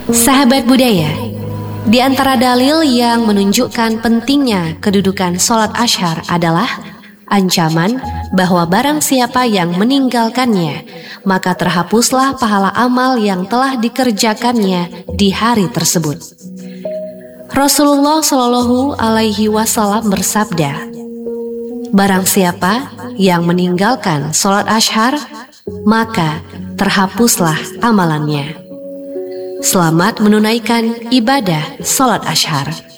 Sahabat budaya, di antara dalil yang menunjukkan pentingnya kedudukan sholat Asyhar adalah ancaman bahwa barang siapa yang meninggalkannya, maka terhapuslah pahala amal yang telah dikerjakannya di hari tersebut. Rasulullah Shallallahu Alaihi Wasallam bersabda, barang siapa yang meninggalkan sholat Asyhar, maka terhapuslah amalannya. Selamat menunaikan ibadah sholat Asyhar.